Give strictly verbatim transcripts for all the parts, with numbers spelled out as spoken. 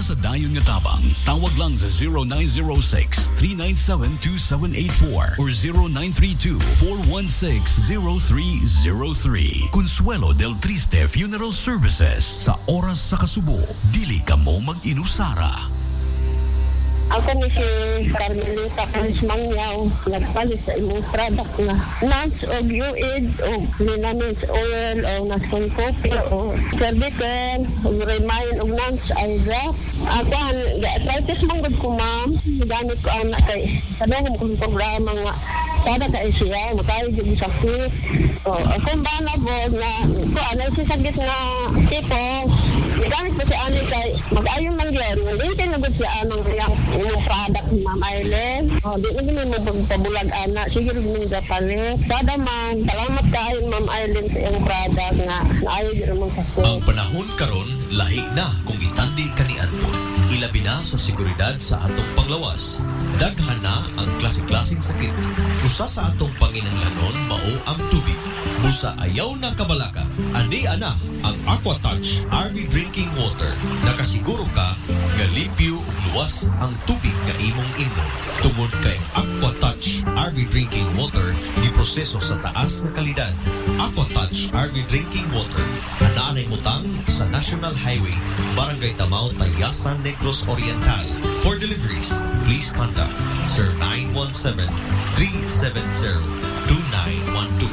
sa dayon nga tabang, tawag lang sa zero nine zero six, three nine seven, two seven eight four or zero nine three two, four one six, zero three zero three. Consuelo del Triste Funeral Services. Sa oras sa kasubo, dili ka mo mag-inusara. Ako ni si Carmelita Karismangyaw, nagpalit sa imong product na nuts o U-Id o linaments oil o naskon coffee o cervical o remind o nuts ay drop. Ako, ga-arthritis manggod ko ma'am, gamit ko ang kay sabihin kong programa nga sada ka siya, makayo yung sakit. O, kung ba na po na ko anay si sakit na tipos, gamit po si Ani kay mag-ayon man yun. Hindi tinagod si Anong yung yung product ni Ma'am Aileen. O, di na gini mo pagpabulag ana. Sige rin mong gapalit. Sada man, salamat kayo Ma'am Aileen sa iyong product nga naayon yun mong sakit. Ang panahon karon lahi na kung itandi ka ni Anton. Ilabi na sa seguridad sa atong panglawas. Daghan na ang klase-klaseng sakit. Usa sa atong panginahanglanon mao ang tubig. Busa ayaw na kabalaka. Andi ana ang Aquatouch R V Drinking Water. Nakasiguro ka nga limpyo ug luwas ang tubig nga imong inom. Tungod kay Aquatouch R V Drinking Water giproseso sa taas nga kalidad. Aquatouch R V Drinking Water anaanay mutang sa National Highway, Barangay Tamao, Tayasan, Negros Oriental. For deliveries, please contact zero nine one seven, three seven zero, two nine one two.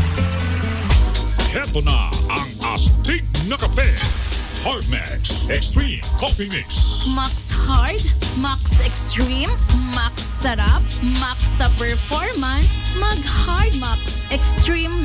Heto na ang astig na kape. Hardmax Extreme Coffee Mix. Max Hard, Max Extreme, Max Sarap, Max sa performance, mag Hard Max Extreme